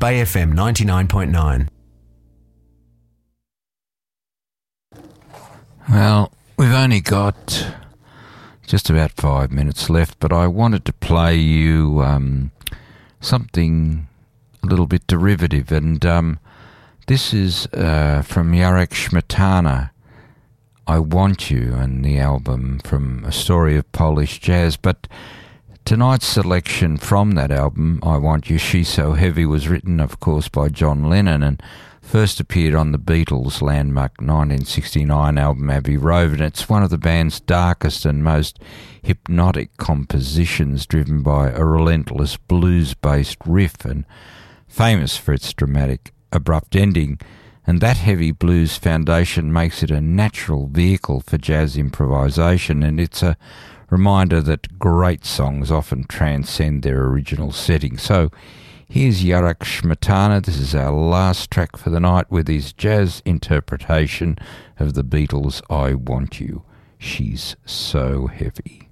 Bay FM 99.9. Well, we've only got just about 5 minutes left, but I wanted to play you something a little bit derivative, and this is from Yarek Smetana, I Want You, and the album From A Story of Polish Jazz. But tonight's selection from that album, I Want You, She's So Heavy, was written, of course, by John Lennon and first appeared on the Beatles' landmark 1969 album Abbey Road, and it's one of the band's darkest and most hypnotic compositions, driven by a relentless blues-based riff and famous for its dramatic, abrupt ending. And that heavy blues foundation makes it a natural vehicle for jazz improvisation, and it's a reminder that great songs often transcend their original setting. So here's Yarek Smetana. This is our last track for the night with his jazz interpretation of the Beatles' I Want You, She's So Heavy.